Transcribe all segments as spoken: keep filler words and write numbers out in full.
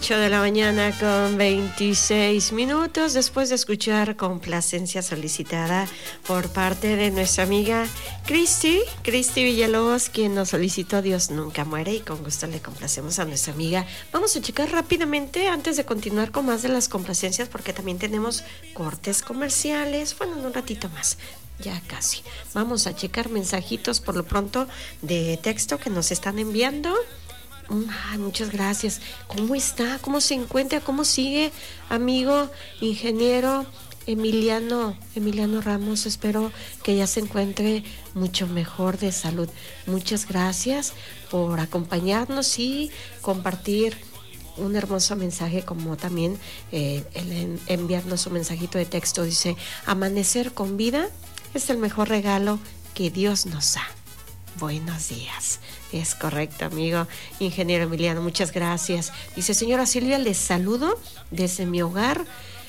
ocho de la mañana con veintiséis minutos, después de escuchar complacencia solicitada por parte de nuestra amiga Cristi, Cristi Villalobos, quien nos solicitó Dios nunca muere, y con gusto le complacemos a nuestra amiga. Vamos a checar rápidamente antes de continuar con más de las complacencias, porque también tenemos cortes comerciales, bueno, en un ratito más. Ya casi. Vamos a checar mensajitos por lo pronto de texto que nos están enviando. Ay, muchas gracias. ¿Cómo está? ¿Cómo se encuentra? ¿Cómo sigue, amigo ingeniero Emiliano Emiliano Ramos? Espero que ya se encuentre mucho mejor de salud. Muchas gracias por acompañarnos y compartir un hermoso mensaje, como también eh, el enviarnos un mensajito de texto. Dice: amanecer con vida es el mejor regalo que Dios nos da. Buenos días. Es correcto, amigo ingeniero Emiliano, muchas gracias. Dice: señora Silvia, les saludo desde mi hogar.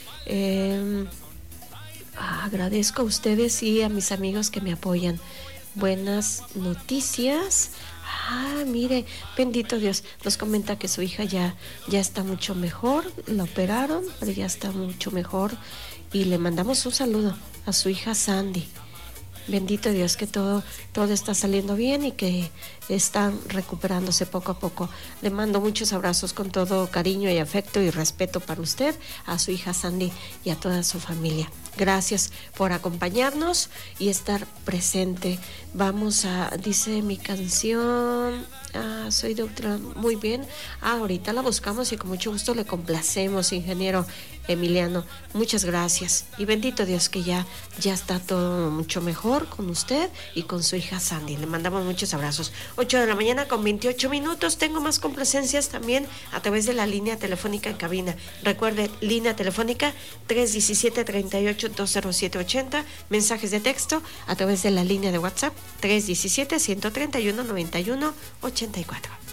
Eh, agradezco a ustedes y a mis amigos que me apoyan. Buenas noticias. Ah, mire, bendito Dios. Nos comenta que su hija ya, ya está mucho mejor. La operaron, pero ya está mucho mejor. Y le mandamos un saludo a su hija Sandy. Bendito Dios, que todo, todo está saliendo bien y que están recuperándose poco a poco. Le mando muchos abrazos con todo cariño y afecto y respeto para usted, a su hija Sandy y a toda su familia. Gracias por acompañarnos y estar presente. Vamos a, dice mi canción, ah, soy doctora, muy bien. Ah, ahorita la buscamos y con mucho gusto le complacemos, ingeniero Emiliano. Muchas gracias y bendito Dios que ya, ya está todo mucho mejor con usted y con su hija Sandy. Le mandamos muchos abrazos. ocho de la mañana con veintiocho minutos. Tengo más complacencias también a través de la línea telefónica en cabina. Recuerde, línea telefónica tres diecisiete, treinta y ocho, dos cero siete ochenta. Mensajes de texto a través de la línea de WhatsApp tres diecisiete, ciento treinta y uno, noventa y uno ochenta y cuatro.